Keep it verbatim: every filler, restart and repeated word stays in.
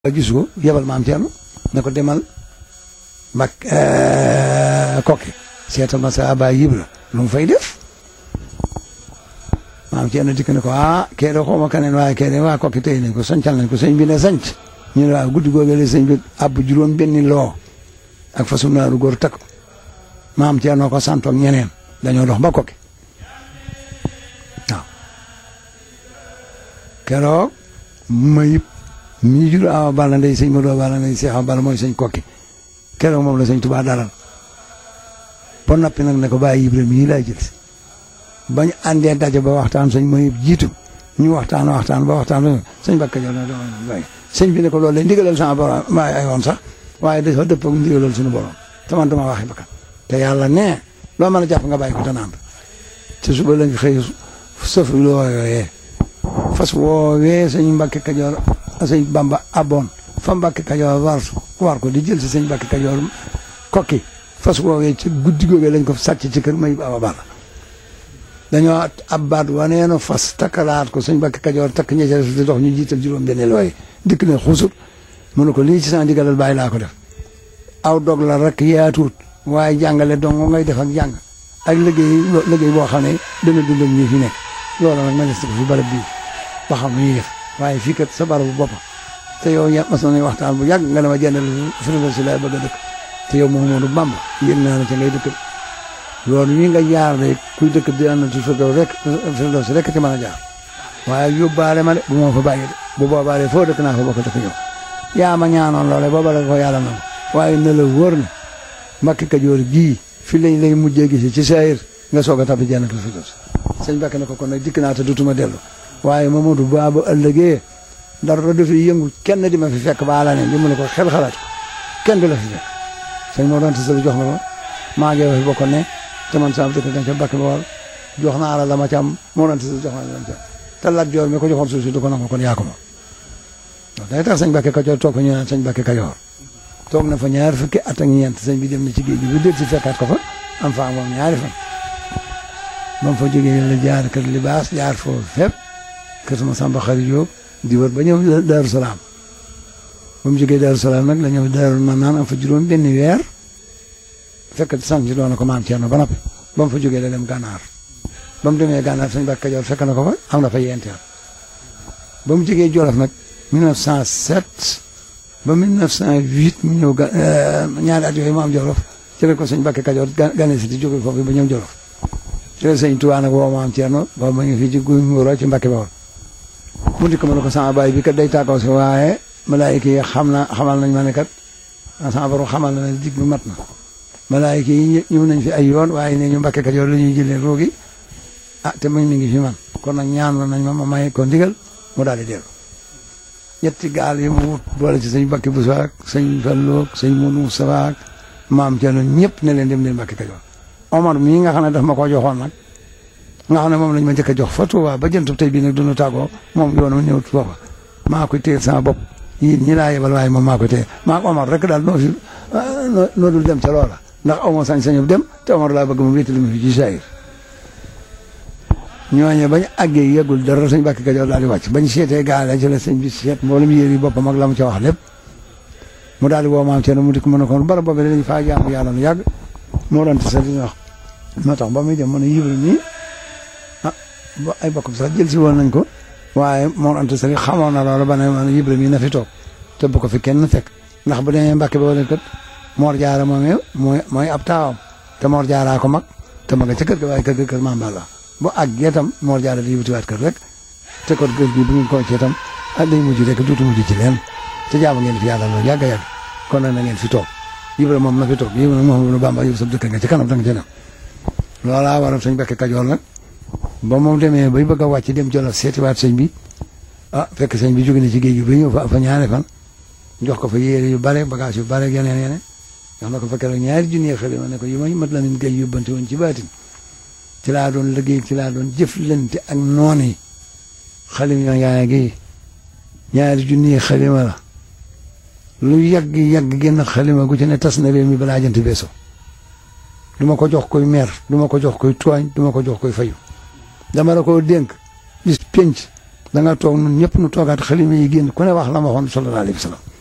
gisu ko yebal maam Thierno ne ko demal mbak kokki seetal ma sa Baay Ibra lu mu fay def maam Thierno dikk ne ko ah kee de xaw ma kaneen waaye kee de waa kokki tey nañ ko sancal nañ ko sëñ bi ne sanc ñu ne waaw guddi googu la sëñ bi ab juróom benni loo ak fasu naaru góor takk maam Thierno ko santoog ñeneen dañoo dox ba kokki waaw keroog mayib mi jur awa balla ndey sëñ Modou Balla ndey Seex Awa Balla mooy sëñ kokki keroog moom la sëñ Tuubaa dalal ba noppi nag ne ko Baay Ibra mii laay jël si bañ àndee daje ba waxtaan sëñ mayib jiitu ñu waxtaan waxtaan ba waxtaan sëñ Bakka Joor na doy sëñ bi ne ko loolu lay ndigalal sama borom maa ay woon sax waaye dafa dëpp ak ndigalal suñu borom te man dama waxi bakkan te yàlla ne loo mën a jàpp nga bàyyi ko te naan te suba lañ xëy sëf loo yooyee fas woowee sëñ Mbàkke Kajoor sëñ Bamba aboon fa Mbàkke Kajoor war war ko di jël si sëñ Mbàkke Kajoor kokki fas woowee ci guddi googee lañ ko sàcc ci kër Mayib Awa Balla dañoo abbaat waneeno fas takkalaat ko sëñ Mbàkke Kajoor takk ña ca di dox ñu jiital juróom benn looy dikk ne xusut mu ne ko lii ci sa ndigalal bàyyi laa ko def aw dog la rek yaatuut waaye jàngale dong ngay def ak jàng ak liggéey liggéey boo xam ne dana dundal ñi fi nekk loolu nag ma des ko fi barab bii ba xam nu ñuy def waaye fii kat sa barabu boppam te yow ya mas nañu waxtaan bu yàgg nga ne ma jëndal Firdawsi si laay bëgg a dëkk te yow Mouhamadou Bamba yëg naa la ca ngay dëkk loolu wi nga jaar de kuy dëkk di ànd ci Firdawsi rek Firdawsi rek ci mën a jaar waaye yóbbaale ma de bu ma fa bàyyi de bu boobaa de foo dëkk naa fa bokk dëkk yow yaa ma ñaanoon loole booba la ko yàlla na waaye ne la wóor na Mbàkke Kajoor gii fi lañ lay mujjee gisi ci saayir nga soog a tabbi Jannatul Firdawsi sëñ Mbàkke ne ko kon nag dikk naa te dutuma dellu waaye Mamadou Ba ba ëllëgee dara du fi yëngu kenn di ma fi fekk ba la ne li mu ne ko xel xalaat kenn du la fi fekk sëñ moo doon tisal jox na ko maa ngi fi bokkoon ne te man sama dëkk dañ ca Mbàkke ba war jox naa la la ma ca am moo doon tisal jox na la ca te Lat Joor mi ko joxoon suuf si du ko nangu kon yaa ko moom day tax sëñ Mbàkke Kajoor toog fa ñu naan sëñ Mbàkke Kajoor toog na fa ñaari fukki at ak ñeent sëñ bi dem na ci géej gi bu dégg si fekkaat ko fa am fa moom ñaari fan ba mu fa jógee la jaar kër libaas jaar foofu fépp kër sama Samba Xari Jóob di wër ba ñëw Daaru Salaam ba mu jógee Daaru Salaam nag la ñëw Daaru Manaan am fa juróom benn weer fekk sant ci doon na ko maam Thierno ba noppi ba mu fa jógee la dem gànnaar ba mu demee gànnaar sëñ Mbàkke Kajoor fekk na ko fa am na fa yenteel ba mu jógee Jolof nag mille neuf cent sept ba mille neuf cent huit mu ñëw ga ñaari at yooyu mu am Jolof ci la ko sëñ Mbàkke Kajoor gane si di jóge foofu ba ñëw Jolof ci la sëñ Tuubaa nag woo maam Thierno ba ma ngi fii ci guy Ngoro ci Mbàkke Bawol mu dikk ma ne ko sama baay bi kat day tàggoo si waaye malaayika yi xam na xamal nañ ma ne kat sama borom xamal na ne dig bi mat na malaayika yi ñëw nañ fi ay yoon waaye ne ñu Mbàkke Kajoor la ñuy jëlee roogi ah te mañ mi ngi fi man kon nag ñaan nañ ma ma may ko ndigal mu daal di dellu ñetti gaal yi mu wut boole ci sëñ Mbàkke Buso ak sëñ Fallu ak sëñ Moodu Mustafaa ak maam Thierno ñëpp ne leen dem leen Mbàkke Kajoor Omar mii nga xam ne daf ma ko joxoon nag nga xam ne moom lañ ma njëkk a jox fa Tuubaa ba jëntub tey bii nag dunu tàggoo moom yoonu ñëw foofa maa koy téye sama bopp yéen ñi laa yebal waaye moom maa koy téye maa Omar rek daal noo fi noo dul dem ca loola ndax aw ma sañ-sañu dem te Omar laa bëgg mu wéttali ma fi ci saayir ñooñe bañ àggee yeggul dara sëñ Mbàkke Kajoor daal di wàcc bañ seetee gaale ci la sëñ bi seet mboolem yéer yi boppam ak la mu ca wax lépp mu daal di woo maam Thierno mu di ko mën a kon bara boobu dañ faa jaamu yàlla lu yàgg moo doon sa di wax moo tax ba muy dem mën a Ibra nii ah ba ay bokkam sax jël si woon nañ ko waaye moo doon sa xamoon na loolu ba ne man Ibra mii na fi toog te bu ko fi kenn fekk ndax bu demee Mbàkke ba wala kat Mor Jaara moom mooy mooy ab taawam te Mor Jaaraa ko mag te ma nga ca kër ga waaye kër ga kër Maam Balla bu àggee itam Mor Jaara di wutiwaat kër rek te kon kër gi bu ngeen ko ci itam ah day mujj rek duutu mujj ci leen te jaamu ngeen fi yàlla loolu yàgg a yàgg kon nag na ngeen fi toog Ibra moom na fi toog Ibra moom Bamba yow sa dëkk nga ci kanam danga ci dem loolaa waral sëñ Mbàkke Kajoor nag ba moom demee bay bëgg a wàcc dem Jolof seetiwaat sëñ bi ah fekk sëñ bi jóge na ci géej gi ba ñëw fa fa ñaari fan jox ko fa yére yu bare bagage yu bare yeneen yeneen jox na ko fa keroog ñaari junni xalima ne ko yi ma mat la min gay yóbbante woon ci baatin ci laa doon liggéey ci laa doon jëflante ak noon yi xalima yaa ngi ñaari junni xalima la lu yàgg yàgg génn xalima gu ci ne tas na réew mi balaa jant beeso du ma ko jox koy mer du ma ko jox koy tooñ du ma ko jox koy fayu dama la ko dénk bis penc da nga toog ñun ñëpp nu toogaat xalima yi génn ku ne wax la ma waxoon sallallahu alayhi wa sallam